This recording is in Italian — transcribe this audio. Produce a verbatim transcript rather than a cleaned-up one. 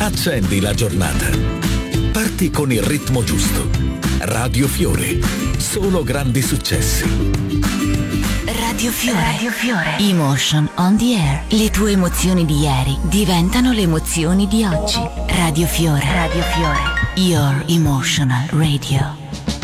Accendi la giornata. Parti con il ritmo giusto. Radio Fiore. Solo grandi successi. Radio Fiore. Radio Fiore. Emotion on the air. Le tue emozioni di ieri diventano le emozioni di oggi. Radio Fiore. Radio Fiore. Your emotional radio.